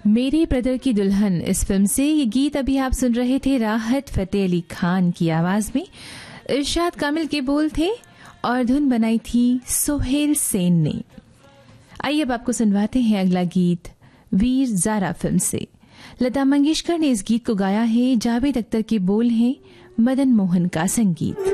मेरे ब्रदर की दुल्हन इस फिल्म से ये गीत अभी आप सुन रहे थे राहत फतेह अली खान की आवाज में। इरशाद कामिल के बोल थे और धुन बनाई थी सोहेल सेन ने। आइए अब आपको सुनवाते हैं अगला गीत वीर ज़ारा फिल्म से। लता मंगेशकर ने इस गीत को गाया है, जावेद अख्तर के बोल हैं, मदन मोहन का संगीत।